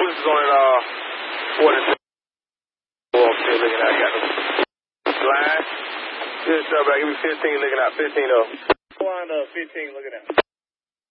this is on 42. Okay, looking out. You got the line. Good stuff, bro. Give me 15 looking out. 15 up. 15 looking out.